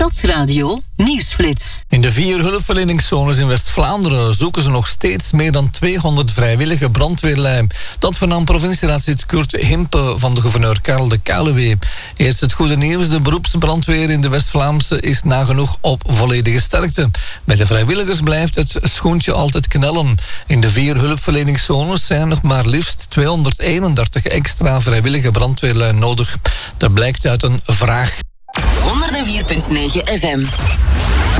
Stadsradio Nieuwsflits. In de 4 hulpverleningszones in West-Vlaanderen zoeken ze nog steeds meer dan 200 vrijwillige brandweerlui. Dat vernam provincieraadslid Kurt Himpe van de gouverneur Karel de Kuilenwee. Eerst het goede nieuws, de beroepsbrandweer in de West-Vlaamse is nagenoeg op volledige sterkte. Bij de vrijwilligers blijft het schoentje altijd knellen. In de 4 hulpverleningszones zijn nog maar liefst 231 extra vrijwillige brandweerlui nodig. Dat blijkt uit een vraag. 104.9 FM.